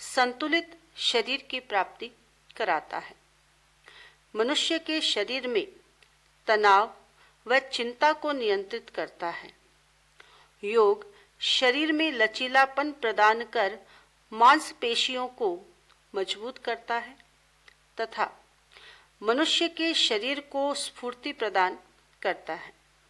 संतुलित शरीर की प्राप्ति कराता है। मनुष्य के शरीर में तनाव व चिंता को नियंत्रित करता है। योग शरीर में लचीलापन प्रदान कर मांसपेशियों को मजबूत करता है तथा मनुष्य के शरीर को स्फूर्ति प्रदान करता है।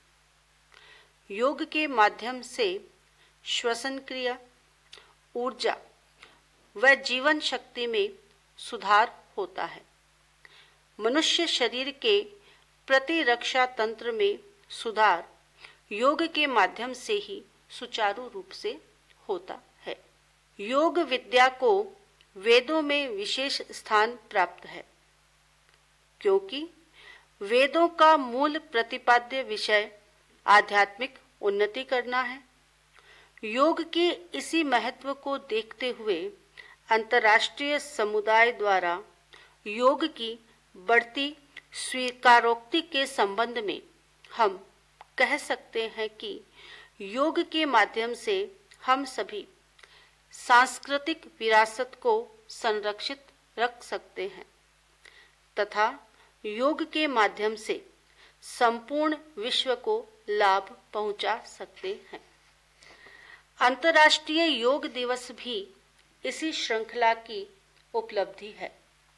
योग के माध्यम से श्वसन क्रिया, ऊर्जा व जीवन शक्ति में सुधार होता है। मनुष्य शरीर के प्रतिरक्षा तंत्र में सुधार योग के माध्यम से ही सुचारू रूप से होता है। योग विद्या को वेदों में विशेष स्थान प्राप्त है, क्योंकि वेदों का मूल प्रतिपाद्य विषय आध्यात्मिक उन्नति करना है। योग के इसी महत्व को देखते हुए अंतर्राष्ट्रीय समुदाय द्वारा योग की बढ़ती स्वीकारोक्ति के संबंध में हम कह सकते हैं कि योग के माध्यम से हम सभी सांस्कृतिक विरासत को संरक्षित रख सकते हैं तथा योग के माध्यम से संपूर्ण विश्व को लाभ पहुंचा सकते हैं। अंतर्राष्ट्रीय योग दिवस भी इसी श्रृंखला की उपलब्धि है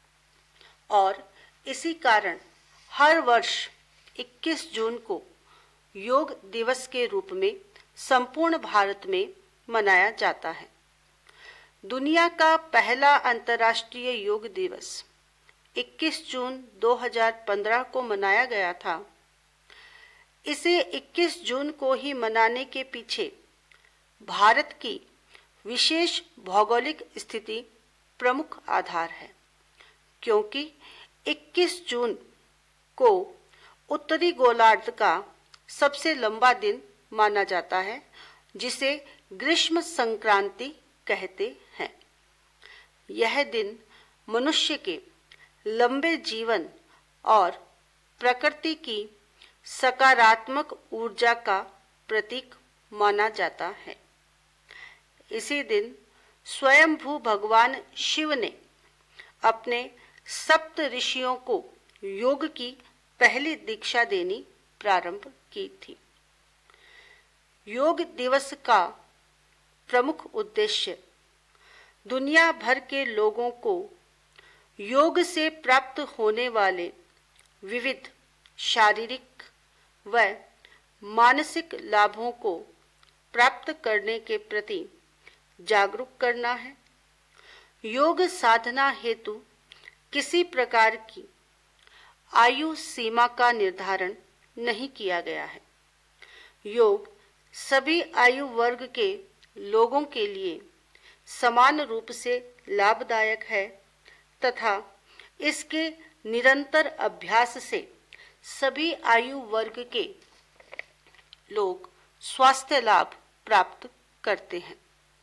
और इसी कारण हर वर्ष 21 जून को योग दिवस के रूप में संपूर्ण भारत में मनाया जाता है। दुनिया का पहला अंतर्राष्ट्रीय योग दिवस 21 जून 2015 को मनाया गया था। इसे 21 जून को ही मनाने के पीछे भारत की विशेष भौगोलिक स्थिति प्रमुख आधार है, क्योंकि 21 जून को उत्तरी गोलार्ध का सबसे लंबा दिन माना जाता है, जिसे ग्रीष्म संक्रांति कहते हैं। यह दिन मनुष्य के लंबे जीवन और प्रकृति की सकारात्मक ऊर्जा का प्रतीक माना जाता है। इसी दिन स्वयंभू भगवान शिव ने अपने सप्त ऋषियों को योग की पहली दीक्षा देनी प्रारंभ की थी। योग दिवस का प्रमुख उद्देश्य दुनिया भर के लोगों को योग से प्राप्त होने वाले विविध शारीरिक व मानसिक लाभों को प्राप्त करने के प्रति जागरूक करना है। योग साधना हेतु किसी प्रकार की आयु सीमा का निर्धारण नहीं किया गया है। योग सभी आयु वर्ग के लोगों के लिए समान रूप से लाभदायक है तथा इसके निरंतर अभ्यास से सभी आयु वर्ग के लोग स्वास्थ्य लाभ प्राप्त करते हैं।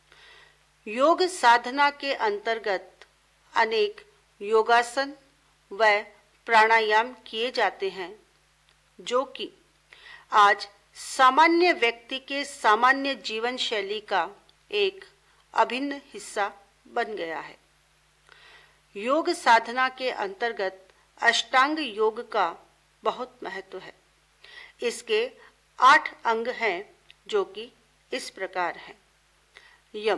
योग साधना के अंतर्गत अनेक योगासन व प्राणायाम किए जाते हैं, जो कि आज सामान्य व्यक्ति के सामान्य जीवन शैली का एक अभिन्न हिस्सा बन गया है। योग साधना के अंतर्गत अष्टांग योग का बहुत महत्व है। इसके 8 अंग हैं, जो कि इस प्रकार हैं। यम,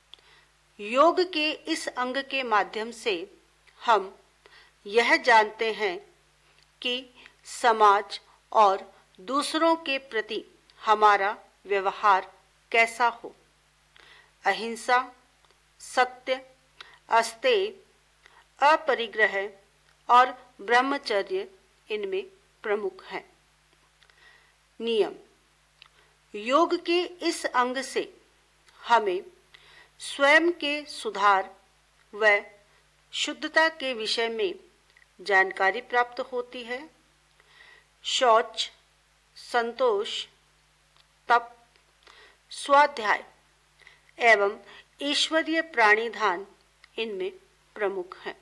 योग के इस अंग के माध्यम से हम यह जानते हैं कि समाज और दूसरों के प्रति हमारा व्यवहार कैसा हो। अहिंसा, सत्य, अस्तेय, अपरिग्रह और ब्रह्मचर्य इनमें प्रमुख हैं। नियम, योग के इस अंग से हमें स्वयं के सुधार व शुद्धता के विषय में जानकारी प्राप्त होती है। शौच, संतोष, तप, स्वाध्याय एवं ईश्वरीय प्राणिधान इनमें प्रमुख हैं।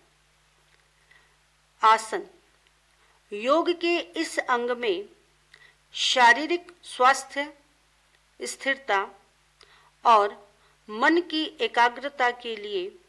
आसन, योग के इस अंग में शारीरिक स्वास्थ्य, स्थिरता और मन की एकाग्रता के लिए